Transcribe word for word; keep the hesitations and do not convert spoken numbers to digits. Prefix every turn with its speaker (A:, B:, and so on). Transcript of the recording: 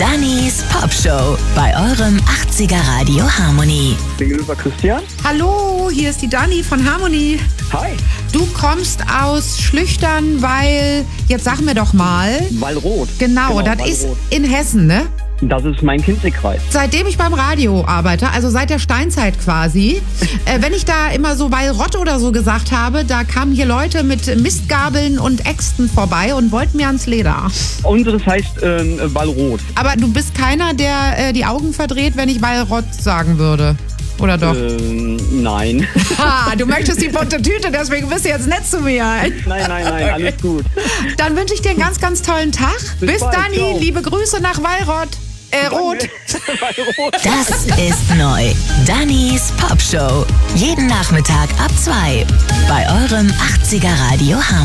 A: Dannys Popshow bei eurem achtziger Radio Harmony.
B: Gegenüber Christian.
C: Hallo, hier ist die Dani von Harmony.
B: Hi.
C: Du kommst aus Schlüchtern, weil, jetzt sag mir doch mal.
B: Wallroth.
C: Genau,
B: Genau,
C: das ist
B: Wallroth.
C: in Hessen, ne?
B: Das ist mein Kinzigkreis.
C: Seitdem ich beim Radio arbeite, also seit der Steinzeit quasi, äh, wenn ich da immer so Wallrott oder so gesagt habe, da kamen hier Leute mit Mistgabeln und Äxten vorbei und wollten mir ans Leder.
B: Unseres heißt äh, Wallroth.
C: Aber du bist keiner, der äh, die Augen verdreht, wenn ich Wallrott sagen würde. Oder doch?
B: Ähm, nein.
C: Ha, du möchtest die bunte Tüte, deswegen bist du jetzt nett zu mir.
B: Nein, nein, nein, alles gut.
C: Dann wünsche ich dir einen ganz, ganz tollen Tag.
B: Bis
C: Bis
B: bald,
C: Dani,
B: ciao.
C: liebe Grüße nach Wallrott. Äh, Rot.
B: Wallroth.
A: Das ist neu. Dannys Popshow. Jeden Nachmittag ab zwei bei eurem achtziger Radio Harmony.